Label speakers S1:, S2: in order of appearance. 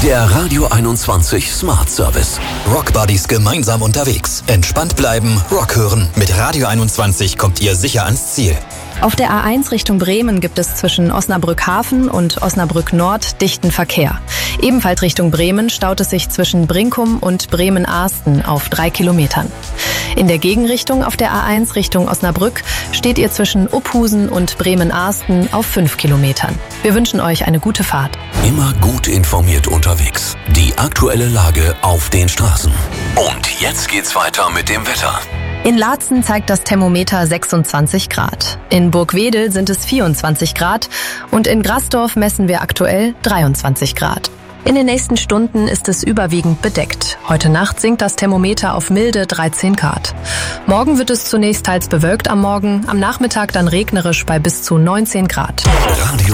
S1: Der Radio 21 Smart Service.
S2: Rockbuddies gemeinsam unterwegs. Entspannt bleiben, Rock hören. Mit Radio 21 kommt ihr sicher ans Ziel.
S3: Auf der A1 Richtung Bremen gibt es zwischen Osnabrück-Hafen und Osnabrück-Nord dichten Verkehr. Ebenfalls Richtung Bremen staut es sich zwischen Brinkum und Bremen-Ahsten auf 3 Kilometern. In der Gegenrichtung auf der A1 Richtung Osnabrück steht ihr zwischen Uphusen und Bremen-Ahsten auf 5 Kilometern. Wir wünschen euch eine gute Fahrt.
S1: Immer gut informiert unterwegs. Die aktuelle Lage auf den Straßen. Und jetzt geht's weiter mit dem Wetter.
S3: In Laatzen zeigt das Thermometer 26 Grad. In Burgwedel sind es 24 Grad und in Grasdorf messen wir aktuell 23 Grad. In den nächsten Stunden ist es überwiegend bedeckt. Heute Nacht sinkt das Thermometer auf milde 13 Grad. Morgen wird es zunächst teils bewölkt am Morgen, am Nachmittag dann regnerisch bei bis zu 19 Grad.
S1: Radio